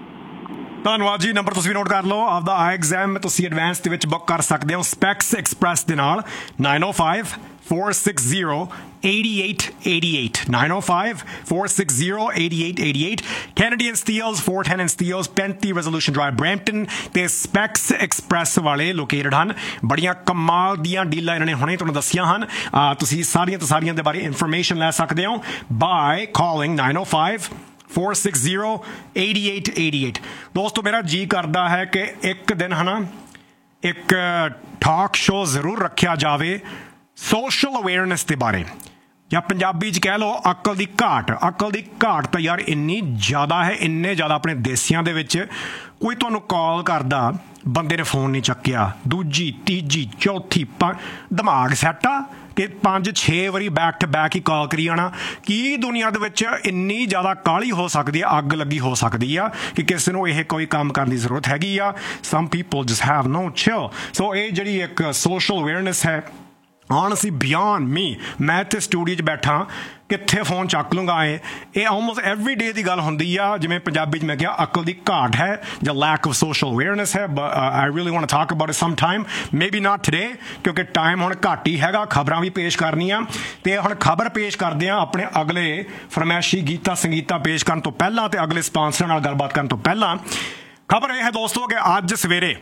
ਧੰਨਵਾਦ ਜੀ। ਨੰਬਰ ਤੁਸੀਂ ਵੀ ਨੋਟ ਕਰ ਲਓ। ਆਪਦਾ ਆਈ ਐਗਜ਼ਾਮ ਤੁਸੀਂ ਐਡਵਾਂਸ ਦੇ ਵਿੱਚ ਬੁੱਕ ਕਰ ਸਕਦੇ ਹੋ ਸਪੈਕਸ ਐਕਸਪ੍ਰੈਸ ਦੇ ਨਾਲ nine oh five four six zero eight eight eight eight nine oh five four six zero eight eight eight eight। Canadian Steels, four ten and Steels, ਪੈਂਤੀ resolution drive Brampton ਤੇ specs express ਵਾਲੇ located ਹਨ। ਬੜੀਆਂ ਕਮਾਲ ਦੀਆਂ ਡੀਲਾਂ ਇਹਨਾਂ ਨੇ ਹੁਣੇ ਤੁਹਾਨੂੰ ਦੱਸੀਆਂ ਹਨ। ਤੁਸੀਂ ਸਾਰੀਆਂ ਤੋਂ ਸਾਰੀਆਂ ਦੇ ਬਾਰੇ ਇਨਫੋਰਮੇਸ਼ਨ ਲੈ ਸਕਦੇ ਹੋ bye calling nine oh five four six zero eight eight eight eight। ਦੋਸਤੋ, ਮੇਰਾ ਜੀ ਕਰਦਾ ਹੈ ਕਿ ਇੱਕ ਦਿਨ ਹੈ ਨਾ ਇੱਕ ਟਾਕ ਸ਼ੋ ਜ਼ਰੂਰ ਰੱਖਿਆ ਜਾਵੇ ਸੋਸ਼ਲ ਅਵੇਅਰਨੈਸ ਦੇ ਬਾਰੇ। ਜਾਂ ਪੰਜਾਬੀ 'ਚ ਕਹਿ ਲਓ ਅਕਲ ਦੀ ਘਾਟ। ਅਕਲ ਦੀ ਘਾਟ ਤਾਂ ਯਾਰ ਇੰਨੀ ਜ਼ਿਆਦਾ ਹੈ, ਇੰਨੇ ਜ਼ਿਆਦਾ ਆਪਣੇ ਦੇਸਿਆਂ ਦੇ ਵਿੱਚ। ਕੋਈ ਤੁਹਾਨੂੰ ਕਾਲ ਕਰਦਾ, ਬੰਦੇ ਨੇ ਫੋਨ ਨਹੀਂ ਚੱਕਿਆ, ਦੂਜੀ ਤੀਜੀ ਚੌਥੀ ਪੰਜ, ਦਿਮਾਗ ਸੈੱਟ ਆ ਕਿ ਪੰਜ ਛੇ ਵਾਰੀ ਬੈਕ ਟੂ ਬੈਕ ਹੀ ਕਾਲ ਕਰੀ ਜਾਣਾ। ਕੀ ਦੁਨੀਆ ਦੇ ਵਿੱਚ ਇੰਨੀ ਜ਼ਿਆਦਾ ਕਾਹਲੀ ਹੋ ਸਕਦੀ ਆ, ਅੱਗ ਲੱਗੀ ਹੋ ਸਕਦੀ ਆ ਕਿ ਕਿਸੇ ਨੂੰ ਇਹ ਕੋਈ ਕੰਮ ਕਰਨ ਦੀ ਜ਼ਰੂਰਤ ਹੈਗੀ ਆ। Some people just have no chill. ਸੋ ਇਹ ਜਿਹੜੀ ਇੱਕ ਸੋਸ਼ਲ ਅਵੇਅਰਨੈਸ ਹੈ, honestly beyond me। ਮੈਂ ਇੱਥੇ ਸਟੂਡੀਓ 'ਚ ਬੈਠਾ, ਕਿੱਥੇ ਫੋਨ ਚੱਕ ਲੂੰਗਾ। ਇਹ ਇਹ ਆਲਮੋਸਟ ਐਵਰੀ ਡੇ ਦੀ ਗੱਲ ਹੁੰਦੀ ਆ। ਜਿਵੇਂ ਪੰਜਾਬੀ 'ਚ ਮੈਂ ਕਿਹਾ ਅਕਲ ਦੀ ਘਾਟ ਹੈ ਜਾਂ ਲੈਕ ਆਫ ਸੋਸ਼ਲ ਅਵੇਅਰਨੈਸ ਹੈ। But I really want to talk about it some time, maybe not today, ਕਿਉਂਕਿ ਟਾਈਮ ਹੁਣ ਘੱਟ ਹੀ ਹੈਗਾ। ਖਬਰਾਂ ਵੀ ਪੇਸ਼ ਕਰਨੀਆਂ, ਤੇ ਹੁਣ ਖਬਰ ਪੇਸ਼ ਕਰਦੇ ਹਾਂ ਆਪਣੇ ਅਗਲੇ ਫਰਮੈਸ਼ੀ ਗੀਤਾ ਸੰਗੀਤਾ ਪੇਸ਼ ਕਰਨ ਤੋਂ ਪਹਿਲਾਂ ਤੇ ਅਗਲੇ ਸਪਾਂਸਰ ਨਾਲ ਗੱਲਬਾਤ ਕਰਨ ਤੋਂ ਪਹਿਲਾਂ ਖਬਰ ਇਹ ਹੈ ਦੋਸਤੋ ਕਿ ਅੱਜ ਸਵੇਰੇ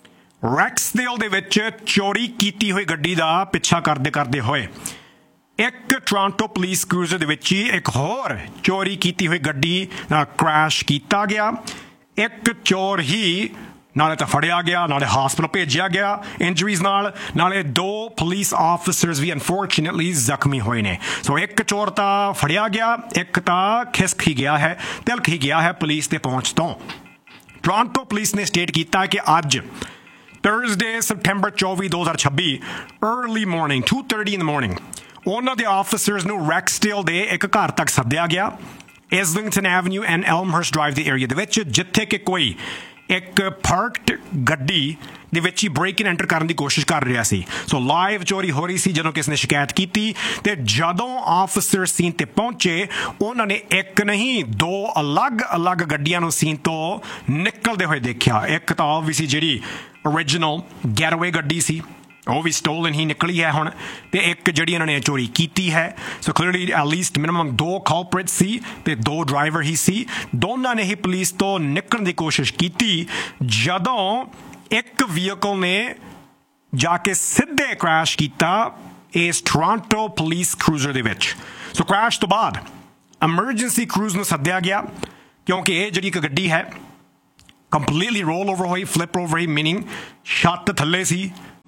ਰੈਕਸਡੇਲ ਦੇ ਵਿੱਚ ਚੋਰੀ ਕੀਤੀ ਹੋਈ ਗੱਡੀ ਦਾ ਪਿੱਛਾ ਕਰਦੇ ਕਰਦੇ ਹੋਏ ਇੱਕ ਟੋਰਾਂਟੋ ਪੁਲਿਸ ਕਰੂਜ਼ਰ ਦੇ ਵਿੱਚ ਹੀ ਇੱਕ ਹੋਰ ਚੋਰੀ ਕੀਤੀ ਹੋਈ ਗੱਡੀ ਨਾਲ ਕ੍ਰੈਸ਼ ਕੀਤਾ ਗਿਆ। ਇੱਕ ਚੋਰ ਹੀ ਨਾਲੇ ਤਾਂ ਫੜਿਆ ਗਿਆ, ਨਾਲੇ ਹਸਪਤਾਲ ਭੇਜਿਆ ਗਿਆ ਇੰਜਰੀਜ਼ ਨਾਲ, ਨਾਲੇ ਦੋ ਪੁਲਿਸ ਆਫਿਸਰਸ ਵੀ ਅਨਫੋਰਚੂਨੇਟਲੀ ਜ਼ਖਮੀ ਹੋਏ ਨੇ। ਸੋ ਇੱਕ ਚੋਰ ਤਾਂ ਫੜਿਆ ਗਿਆ, ਇੱਕ ਤਾਂ ਖਿਸਕ ਹੀ ਗਿਆ ਹੈ, ਤਿਲਕ ਹੀ ਗਿਆ ਹੈ ਪੁਲਿਸ ਦੇ ਪਹੁੰਚ ਤੋਂ। ਟੋਰਾਂਟੋ ਪੁਲਿਸ ਨੇ ਸਟੇਟ ਕੀਤਾ ਕਿ ਅੱਜ Thursday, September ਚੌਵੀ ਦੋ ਹਜ਼ਾਰ ਛੱਬੀ early morning, two thirty in the morning, ਉਹਨਾਂ ਦੇ ਆਫਿਸਰਸ ਨੂੰ ਰੈਕਸਡੇਲ ਦੇ ਇੱਕ ਘਰ ਤੱਕ ਸੱਦਿਆ ਗਿਆ, ਇਜ਼ਲਿੰਗਟਨ ਐਵਨਿਊ ਐਂਡ ਐਲਮਹਰਸਟ ਡਰਾਈਵ ਦੇ ਏਰੀਆ ਦੇ ਵਿੱਚ, ਜਿੱਥੇ ਕਿ ਕੋਈ ਇੱਕ ਪਾਰਕਡ ਗੱਡੀ ਦੇ ਵਿੱਚ ਹੀ ਬ੍ਰੇਕ ਇਨ ਐਂਟਰ ਕਰਨ ਦੀ ਕੋਸ਼ਿਸ਼ ਕਰ ਰਿਹਾ ਸੀ। ਸੋ ਲਾਈਵ ਚੋਰੀ ਹੋ ਰਹੀ ਸੀ ਜਦੋਂ ਕਿਸ ਨੇ ਸ਼ਿਕਾਇਤ ਕੀਤੀ, ਤੇ ਜਦੋਂ ਆਫਿਸਰ ਸੀਨ ਤੇ ਪਹੁੰਚੇ ਉਹਨਾਂ ਨੇ ਇੱਕ ਨਹੀਂ ਦੋ ਅਲੱਗ-ਅਲੱਗ ਗੱਡੀਆਂ ਨੂੰ ਸੀਨ ਤੋਂ ਨਿਕਲਦੇ ਹੋਏ ਦੇਖਿਆ। ਇੱਕ ਤਾਂ ਆਬਵੀਅਸਲੀ ਜਿਹੜੀ ਓਰੀਜਨਲ ਗੈਟਅਵੇ ਗੱਡੀ ਸੀ, ਉਹ ਵੀ ਸਟੋਲਨ ਹੀ ਨਿਕਲੀ ਹੈ ਹੁਣ, ਤੇ ਇੱਕ ਜਿਹੜੀ ਇਹਨਾਂ ਨੇ ਚੋਰੀ ਕੀਤੀ ਹੈ। ਸੋ ਕਲੀਅਰਲੀ ਐਟ ਲੀਸਟ ਮਿਨੀਮਮ ਦੋ ਕਲਪ੍ਰਿਟ ਸੀ ਤੇ ਦੋ ਡਰਾਈਵਰ ਹੀ ਸੀ। ਦੋਨਾਂ ਨੇ ਹੀ ਪੁਲਿਸ ਤੋਂ ਨਿਕਲਣ ਦੀ ਕੋਸ਼ਿਸ਼ ਕੀਤੀ ਜਦੋਂ ਇੱਕ ਵਹੀਕਲ ਨੇ ਜਾ ਕੇ ਸਿੱਧੇ ਕ੍ਰੈਸ਼ ਕੀਤਾ ਇਸ ਟੋਰਾਂਟੋ ਪੁਲਿਸ ਕਰੂਜ਼ਰ ਦੇ ਵਿੱਚ। ਸੋ ਕ੍ਰੈਸ਼ ਤੋਂ ਬਾਅਦ ਐਮਰਜੈਂਸੀ ਕਰੂਜ਼ ਨੂੰ ਸੱਦਿਆ ਗਿਆ, ਕਿਉਂਕਿ ਇਹ ਜਿਹੜੀ ਇੱਕ ਗੱਡੀ ਹੈ ਕੰਪਲੀਟਲੀ ਰੋਲ ਓਵਰ ਹੋਈ, ਫਲਿਪ ਓਵਰ ਹੋਈ, ਮੀਨਿੰਗ ਛੱਤ ਥੱਲੇ ਸੀ,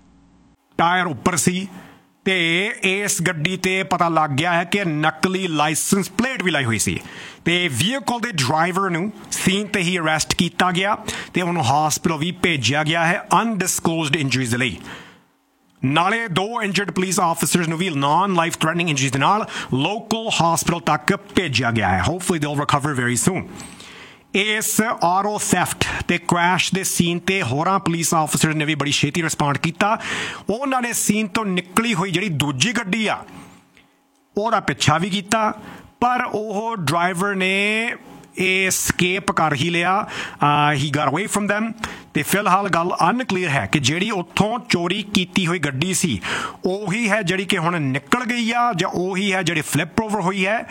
ਟਾਇਰ ਉੱਪਰ ਸੀ, ਤੇ ਇਸ ਗੱਡੀ ਤੇ ਪਤਾ ਲੱਗ ਗਿਆ ਹੈ ਕਿ ਨਕਲੀ ਲਾਇਸੈਂਸ ਪਲੇਟ ਵੀ ਲਾਈ ਹੋਈ ਸੀ। ਤੇ ਵਹੀਕਲ ਦੇ ਡਰਾਈਵਰ ਨੂੰ ਸੀਨ ਤੇ ਹੀ ਅਰੈਸਟ ਕੀਤਾ ਗਿਆ ਤੇ ਉਹਨੂੰ ਹਸਪਤਾਲ ਵੀ ਭੇਜਿਆ ਗਿਆ ਹੈ ਅਨਡਿਸਕਲੋਜ਼ਡ ਇੰਜਰੀਜ਼ ਦੇ ਲਈ। ਨਾਲੇ ਦੋ ਇੰਜਰਡ ਪੁਲਿਸ ਆਫਿਸਰਸ ਨੂੰ ਵੀ ਨਾਨ ਲਾਈਫ ਥ੍ਰੈਟਨਿੰਗ ਇੰਜਰੀਜ਼ ਦੇ ਨਾਲ ਲੋਕਲ ਹਸਪਤਾਲ ਤੱਕ ਭੇਜਿਆ ਗਿਆ ਹੈ। Hopefully they will recover very soon. ਇਸ ਆਟੋ ਥੈਫਟ ਤੇ ਕ੍ਰੈਸ਼ ਦੇ ਸੀਨ ਤੇ ਹੋਰਾਂ ਪੁਲਿਸ ਆਫਿਸਰ ਨੇ ਵੀ ਬੜੀ ਛੇਤੀ ਰਿਸਪੌਂਡ ਕੀਤਾ। ਉਹਨਾਂ ਨੇ ਸੀਨ ਤੋਂ ਨਿਕਲੀ ਹੋਈ ਜਿਹੜੀ ਦੂਜੀ ਗੱਡੀ ਆ ਉਹਦਾ ਪਿੱਛਾ ਵੀ ਕੀਤਾ, ਪਰ ਉਹ ਡਰਾਈਵਰ ਨੇ ਇਹ ਸਕੇਪ ਕਰ ਹੀ ਲਿਆ। ਹੀ ਗਾਟ ਅਵੇ ਫਰਮ ਦੈਮ। ਤੇ ਫਿਲਹਾਲ ਗੱਲ ਅਨਕਲੀਅਰ ਹੈ ਕਿ ਜਿਹੜੀ ਉੱਥੋਂ ਚੋਰੀ ਕੀਤੀ ਹੋਈ ਗੱਡੀ ਸੀ ਉਹੀ ਹੈ ਜਿਹੜੀ ਕਿ ਹੁਣ ਨਿਕਲ ਗਈ ਆ ਜਾਂ ਉਹੀ ਹੈ ਜਿਹੜੀ ਫਲਿਪ ਓਵਰ ਹੋਈ ਹੈ।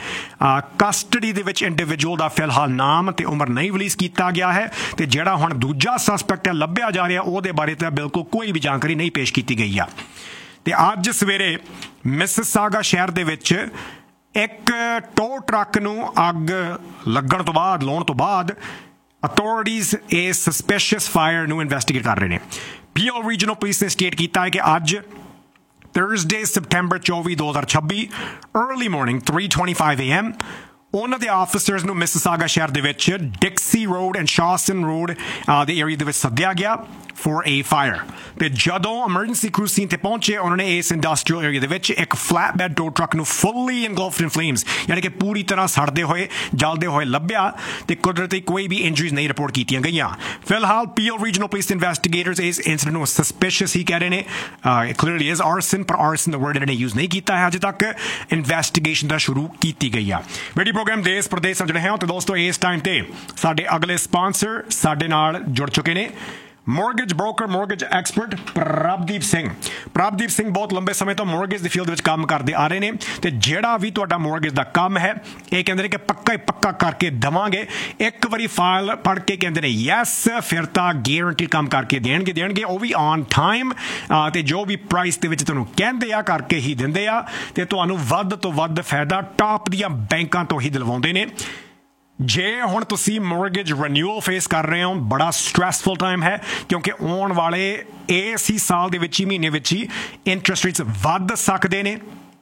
ਕਸਟਡੀ ਦੇ ਵਿੱਚ ਇੰਡੀਵਿਜੂਅਲ ਦਾ ਫਿਲਹਾਲ ਨਾਮ ਤੇ ਉਮਰ ਨਹੀਂ ਰਿਲੀਜ਼ ਕੀਤਾ ਗਿਆ ਹੈ, ਤੇ ਜਿਹੜਾ ਹੁਣ ਦੂਜਾ ਸਸਪੈਕਟ ਹੈ ਲੱਭਿਆ ਜਾ ਰਿਹਾ ਉਹਦੇ ਬਾਰੇ ਤਾਂ ਬਿਲਕੁਲ ਕੋਈ ਵੀ ਜਾਣਕਾਰੀ ਨਹੀਂ ਪੇਸ਼ ਕੀਤੀ ਗਈ ਆ। ਤੇ ਅੱਜ ਸਵੇਰੇ ਮਿਸਿਸਾਗਾ ਸ਼ਹਿਰ ਦੇ ਵਿੱਚ ਇੱਕ ਟੋ ਟਰੱਕ ਨੂੰ ਅੱਗ ਲੱਗਣ ਤੋਂ ਬਾਅਦ ਲਾਉਣ ਤੋਂ ਬਾਅਦ ਅਥਾਰਟੀਜ਼ ਇਸ ਸਸਪੀਸ਼ੀਅਸ ਫਾਇਰ ਨੂੰ ਇਨਵੈਸਟੀਗੇਟ ਕਰ ਰਹੇ ਨੇ। ਪੀਓ ਰੀਜਨਲ ਪੁਲਿਸ ਨੇ ਸਟੇਟ ਕੀਤਾ ਹੈ ਕਿ ਅੱਜ Thursday, September ਚੌਵੀ ਦੋ ਹਜ਼ਾਰ ਛੱਬੀ early morning three twenty-five a m ਉਹਨਾਂ ਦੇ ਆਫਿਸਰਸ ਨੂੰ ਮਿਸਿਸਾਗਾ ਸ਼ਹਿਰ ਦੇ ਵਿੱਚ ਡਿਕਸੀ ਰੋਡ ਐਂਡ ਸ਼ਾਸਨ ਰੋਡ ਦੇ ਏਰੀਆ ਦੇ ਵਿੱਚ ਸੱਦਿਆ ਗਿਆ ਫॉर a fire। ਤੇ ਜਦੋਂ ਐਮਰਜੈਂਸੀ ਕਰੂਜ਼ ਸੀਨ ਤੇ ਪਹੁੰਚੇ ਉਹਨਾਂ ਨੇ ਇਸ ਇੰਡਸਟਰੀਅਲ ਏਰੀਆ ਦੇ ਵਿੱਚ ਇੱਕ ਫਲੈਟ ਬੈਡ ਟੋ ਟਰੱਕ ਨੂੰ ਫੁੱਲੀ ਇਨਗਲਫਡ ਇਨ ਫਲੇਮਸ, ਯਾਨੀ ਕਿ ਪੂਰੀ ਤਰ੍ਹਾਂ ਸੜਦੇ ਹੋਏ ਜਲਦੇ ਹੋਏ ਲੱਭਿਆ, ਤੇ ਕੁਦਰਤੀ ਕੋਈ ਵੀ ਇੰਜਰੀਜ਼ ਨਹੀਂ ਰਿਪੋਰਟ ਕੀਤੀਆਂ ਗਈਆਂ। ਫਿਲਹਾਲ ਪੀਓ ਰੀਜਨਲ ਪੁਲਿਸ ਇਨਵੈਸਟੀਗੇਟਰਸ ਇਸ ਇਨਸੀਡੈਂਟ ਨੂੰ ਸਸਪੀਸ਼ੀਅਸ ਹੀ ਕਹਿ ਰਹੇ ਨੇ। ਕਲੀਅਰਲੀ ਇਜ਼ ਆਰਸਨ, ਪਰ ਆਰਸਨ ਦਾ ਵਰਡ ਇਹਨਾਂ ਨੇ ਯੂਜ਼ ਨਹੀਂ ਕੀਤਾ ਹੈ ਅਜੇ ਤੱਕ। ਇਨਵੈਸਟੀਗੇਸ਼ਨ ਦਾ ਸ਼ੁਰੂ ਕੀਤੀ ਗਈ ਆ। ਵੀਡੀਓ ਪ੍ਰੋਗਰਾਮ ਦੇਸ਼ ਪ੍ਰਦੇਸ਼ ਨਾਲ ਜੁੜੇ ਹਾਂ ਤੇ ਦੋਸਤੋ ਇਸ ਟਾਈਮ ਤੇ ਸਾਡੇ ਅਗਲੇ ਸਪਾਂਸਰ ਸਾਡੇ ਨਾਲ ਜੁੜ ਚੁੱਕੇ ਨੇ। Mortgage broker, mortgage expert Prabhdeep Singh. Prabhdeep Singh ਬਹੁਤ ਲੰਬੇ ਸਮੇਂ ਤੋਂ ਮੋਰਗੇਜ ਦੀ ਫੀਲਡ ਵਿੱਚ ਕੰਮ ਕਰਦੇ ਆ ਰਹੇ ਨੇ, ਤੇ ਜਿਹੜਾ ਵੀ ਤੁਹਾਡਾ ਮੋਰਗੇਜ ਦਾ ਕੰਮ ਹੈ ਇਹ ਕਹਿੰਦੇ ਨੇ ਕਿ ਪੱਕਾ ਹੀ ਪੱਕਾ ਕਰਕੇ ਦੇਵਾਂਗੇ। ਇੱਕ ਵਾਰੀ ਫਾਈਲ ਪੜ੍ਹ ਕੇ ਕਹਿੰਦੇ ਨੇ ਯੈਸ, ਫਿਰ ਤਾਂ ਗੇਰੰਟੀ ਕੰਮ ਕਰਕੇ ਦੇਣਗੇ ਦੇਣਗੇ ਉਹ ਵੀ ਔਨ ਟਾਈਮ, ਤੇ ਜੋ ਵੀ ਪ੍ਰਾਈਸ ਦੇ ਵਿੱਚ ਤੁਹਾਨੂੰ ਕਹਿੰਦੇ ਆ ਕਰਕੇ ਹੀ ਦਿੰਦੇ ਆ, ਤੇ ਤੁਹਾਨੂੰ ਵੱਧ ਤੋਂ ਵੱਧ ਫਾਇਦਾ ਟਾਪ ਦੀਆਂ ਬੈਂਕਾਂ ਤੋਂ ਹੀ ਦਿਲਵਾਉਂਦੇ ਨੇ। ਜੇ ਹੁਣ ਤੁਸੀਂ ਮੋਰਗੇਜ ਰੀਨਿਊਅਲ ਫੇਸ ਕਰ ਰਹੇ ਹੋ, ਬੜਾ ਸਟ੍ਰੈਸਫੁਲ ਟਾਈਮ ਹੈ, ਕਿਉਂਕਿ ਆਉਣ ਵਾਲੇ ਇਸ ਹੀ ਸਾਲ ਦੇ ਵਿੱਚ ਹੀ ਮਹੀਨੇ ਵਿੱਚ ਹੀ ਇੰਟਰਸਟ ਰੇਟਸ ਵੱਧ ਸਕਦੇ ਨੇ।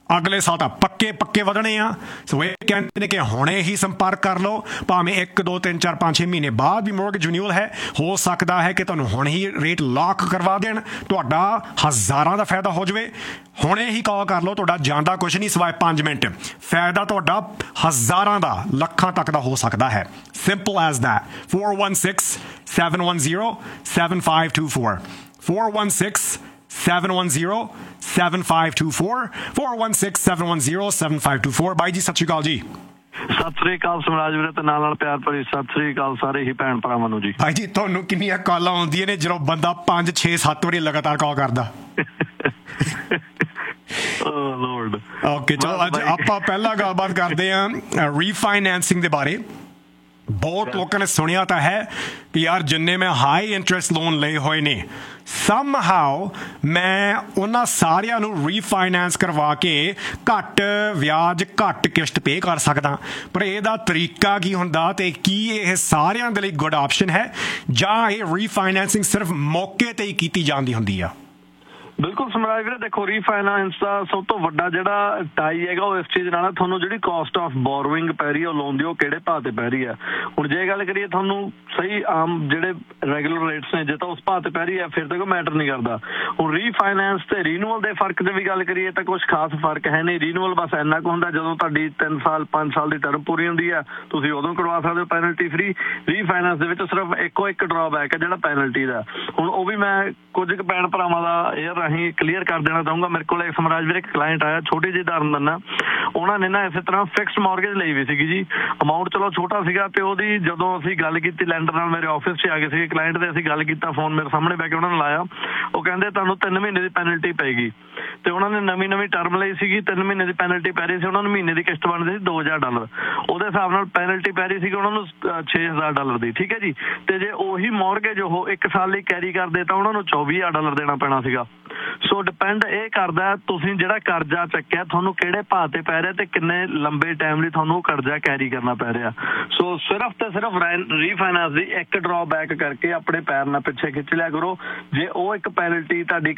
ਅਗਲੇ ਸਾਲ ਤਾਂ ਪੱਕੇ ਪੱਕੇ ਵਧਣੇ ਆ। ਸੋ ਇਹ ਕਹਿੰਦੇ ਨੇ ਕਿ ਹੁਣੇ ਹੀ ਸੰਪਰਕ ਕਰ ਲਓ, ਭਾਵੇਂ ਇੱਕ ਦੋ ਤਿੰਨ ਚਾਰ ਪੰਜ ਛੇ ਮਹੀਨੇ ਬਾਅਦ ਵੀ ਮੋਰਗੇਜ ਰਿਨਿਊਅਲ ਹੈ, ਹੋ ਸਕਦਾ ਹੈ ਕਿ ਤੁਹਾਨੂੰ ਹੁਣ ਹੀ ਰੇਟ ਲੌਕ ਕਰਵਾ ਦੇਣ, ਤੁਹਾਡਾ ਹਜ਼ਾਰਾਂ ਦਾ ਫਾਇਦਾ ਹੋ ਜਾਵੇ। ਹੁਣੇ ਹੀ ਕਾਲ ਕਰ ਲਓ, ਤੁਹਾਡਾ ਜਾਂਦਾ ਕੁਛ ਨਹੀਂ ਸਿਵਾਏ ਪੰਜ ਮਿੰਟ, ਫਾਇਦਾ ਤੁਹਾਡਾ ਹਜ਼ਾਰਾਂ ਦਾ ਲੱਖਾਂ ਤੱਕ ਦਾ ਹੋ ਸਕਦਾ ਹੈ। Simple as that. four one six seven one zero seven five two four four one six seven one zero seven five two four four one six seven one zero seven five two four। ਬਾਈ ਜੀ ਸਤਿ ਸ਼੍ਰੀ ਅਕਾਲ ਜੀ। ਸਤਿ ਸ੍ਰੀ ਅਕਾਲ ਸਮਰਾਜ ਵੀਰੇ, ਤੇ ਨਾਲ ਨਾਲ ਪਿਆਰ ਭਰੀ ਸਤਿ ਸ੍ਰੀ ਅਕਾਲ ਸਾਰੇ ਹੀ ਭੈਣ ਭਰਾਵਾਂ ਨੂੰ ਜੀ। ਭਾਈ ਜੀ ਤੁਹਾਨੂੰ ਕਿੰਨੀਆਂ ਕਾਲਾਂ ਆਉਂਦੀਆਂ ਨੇ ਜਦੋਂ ਬੰਦਾ ਪੰਜ ਛੇ ਸੱਤ ਵਾਰੀ ਲਗਾਤਾਰ ਕਾਲ ਕਰਦਾ? ਓਕੇ ਚਲੋ ਅੱਜ ਆਪਾਂ ਪਹਿਲਾਂ ਗੱਲਬਾਤ ਕਰਦੇ ਹਾਂ ਰੀਫਾਈਨੈਂਸਿੰਗ ਦੇ ਬਾਰੇ। ਬਹੁਤ ਲੋਕਾਂ ਨੇ ਸੁਣਿਆ ਤਾਂ ਹੈ ਕਿ ਯਾਰ ਜਿੰਨੇ ਮੈਂ ਹਾਈ ਇੰਟਰਸਟ ਲੋਨ ਲਏ ਹੋਏ ਨੇ, ਸਮਹਾਓ ਮੈਂ ਉਹਨਾਂ ਸਾਰਿਆਂ ਨੂੰ ਰੀਫਾਈਨੈਂਸ ਕਰਵਾ ਕੇ ਘੱਟ ਵਿਆਜ ਘੱਟ ਕਿਸ਼ਤ ਪੇ ਕਰ ਸਕਦਾ। ਪਰ ਇਹਦਾ ਤਰੀਕਾ ਕੀ ਹੁੰਦਾ ਤੇ ਕੀ ਇਹ ਸਾਰਿਆਂ ਦੇ ਲਈ ਗੁੱਡ ਆਪਸ਼ਨ ਹੈ, ਜਾਂ ਇਹ ਰੀਫਾਈਨੈਂਸਿੰਗ ਸਿਰਫ ਮੌਕੇ ਤੇ ਹੀ ਕੀਤੀ ਜਾਂਦੀ ਹੁੰਦੀ ਆ? ਬਿਲਕੁਲ ਸਮਰਾਜ ਵੀਰੇ, ਦੇਖੋ ਰੀਫਾਈਨਾਂਸ ਦਾ ਸਭ ਤੋਂ ਵੱਡਾ ਜਿਹੜਾ ਟਾਈ ਹੈਗਾ ਉਹ ਇਸ ਚੀਜ਼ ਨਾਲ, ਤੁਹਾਨੂੰ ਜਿਹੜੀ ਕਾਸਟ ਆਫ ਬੋਰੋਇੰਗ ਪੈ ਰਹੀ ਹੈ ਉਹ ਲੋਨ ਦੀ, ਉਹ ਕਿਹੜੇ ਭਾਅ ਤੇ ਪੈ ਰਹੀ ਹੈ। ਹੁਣ ਜੇ ਗੱਲ ਕਰੀਏ ਤੁਹਾਨੂੰ ਸਹੀ ਆਮ ਜਿਹੜੇ ਰੈਗੂਲਰ ਰੇਟਸ ਨੇ, ਜੇ ਤਾਂ ਉਸ ਭਾਅ ਤੇ ਪੈ ਰਹੀ ਹੈ ਫਿਰ ਤਾਂ ਕੋਈ ਮੈਟਰ ਨਹੀਂ ਕਰਦਾ। ਹੁਣ ਰੀਫਾਈਨਾਂਸ ਤੇ ਰੀਨੂਅਲ ਦੇ ਫਰਕ 'ਚ ਵੀ ਗੱਲ ਕਰੀਏ ਤਾਂ ਕੁਛ ਖਾਸ ਫਰਕ ਹੈ ਨਹੀਂ। ਰੀਨੂਅਲ ਬਸ ਇੰਨਾ ਕੁ ਹੁੰਦਾ, ਜਦੋਂ ਤੁਹਾਡੀ ਤਿੰਨ ਸਾਲ ਪੰਜ ਸਾਲ ਦੀ ਟਰਮ ਪੂਰੀ ਹੁੰਦੀ ਹੈ ਤੁਸੀਂ ਉਦੋਂ ਕਰਵਾ ਸਕਦੇ ਹੋ ਪੈਨਲਟੀ ਫਰੀ। ਰੀਫਾਈਨਾਂਸ ਦੇ ਵਿੱਚ ਸਿਰਫ ਇੱਕੋ ਇੱਕ ਡਰਾਬੈਕ ਹੈ ਜਿਹੜਾ ਪੈਨਲਟੀ ਦਾ। ਹੁਣ ਉਹ ਵੀ ਮੈਂ ਕੁਝ ਕੁ ਭੈਣ ਭਰਾਵਾਂ ਦਾ ਇਹ ਅਸੀਂ ਕਲੀਅਰ ਕਰ ਦੇਣਾ ਚਾਹੂੰਗਾ। ਮੇਰੇ ਕੋਲ ਇੱਕ ਸਮਰਾਜ ਵੀਰੇ ਇੱਕ ਕਲਾਇੰਟ ਆਇਆ, ਛੋਟੀ ਜਿਹੀ ਉਦਾਹਰਨ ਦਿੰਦਾ। ਉਹਨਾਂ ਨੇ ਨਾ ਇਸੇ ਤਰ੍ਹਾਂ ਫਿਕਸਡ ਮੌਰਗੇਜ ਲਈ ਵੀ ਸੀਗੀ ਜੀ, ਅਮਾਊਂਟ ਚਲੋ ਛੋਟਾ ਸੀਗਾ, ਤੇ ਉਹਦੀ ਜਦੋਂ ਅਸੀਂ ਗੱਲ ਕੀਤੀ ਲੈਂਡਰ ਨਾਲ, ਮੇਰੇ ਆਫਿਸ 'ਚ ਆ ਗਏ ਸੀਗੇ ਕਲਾਇੰਟ ਦੇ, ਅਸੀਂ ਗੱਲ ਕੀਤਾ ਫੋਨ ਮੇਰੇ ਸਾਹਮਣੇ ਬਹਿ ਕੇ ਉਹਨਾਂ ਨੇ ਲਾਇਆ। ਉਹ ਕਹਿੰਦੇ ਤੁਹਾਨੂੰ ਤਿੰਨ ਮਹੀਨੇ ਦੀ ਪੈਨਲਟੀ ਪਏਗੀ, ਤੇ ਉਹਨਾਂ ਨੇ ਨਵੀਂ ਨਵੀਂ ਟਰਮ ਲਈ ਸੀਗੀ, ਤਿੰਨ ਮਹੀਨੇ ਦੀ ਪੈਨਲਟੀ ਪੈ ਰਹੀ ਸੀ ਉਹਨਾਂ ਨੂੰ, ਮਹੀਨੇ ਦੀ ਕਿਸ਼ਤ ਬਣਦੀ ਸੀ ਦੋ ਹਜ਼ਾਰ ਡਾਲਰ, ਉਹਦੇ ਹਿਸਾਬ ਨਾਲ ਪੈਨਲਟੀ ਪੈ ਰਹੀ ਸੀਗੀ ਉਹਨਾਂ ਨੂੰ ਛੇ ਹਜ਼ਾਰ ਡਾਲਰ ਦੀ, ਠੀਕ ਹੈ ਜੀ। ਤੇ ਜੇ ਉਹੀ ਮੌਰਗੇਜ ਉਹ ਇੱਕ ਸਾਲ ਲਈ ਕੈਰੀ ਕਰਦੇ ਤਾਂ ਉਹਨਾਂ ਨੂੰ ਚੌਵੀ ਹਜ਼ਾਰ ਡਾਲਰ ਦੇਣਾ ਪੈਣਾ ਸੀਗਾ। ਸੋ ਡਿਪੈਂਡ ਇਹ ਕਰਦਾ ਤੁਸੀਂ ਜਿਹੜਾ ਕਰਜ਼ਾ ਚੱਕਿਆ ਤੁਹਾਨੂੰ ਕਿਹੜੇ ਭਾਅ ਤੇ ਪੈ ਰਿਹਾ ਤੇ ਕਿੰਨੇ ਲੰਬੇ ਟਾਈਮ ਲਈ ਤੁਹਾਨੂੰ ਕਰਜ਼ਾ ਕੈਰੀ ਕਰਨਾ ਪੈ ਰਿਹਾ। ਸੋ ਸਿਰਫ ਤੇ ਸਿਰਫ ਰੀਫਾਈਨਾਂਸ ਦੀ ਇੱਕ ਡਰਾਬੈਕ ਕਰਕੇ ਆਪਣੇ ਪੈਰ ਨਾਲ ਪਿੱਛੇ ਖਿੱਚ ਲਿਆ ਕਰੋ। ਜੇ ਉਹ ਇੱਕ ਪੈਨਲਟੀ ਤੁਹਾਡੀ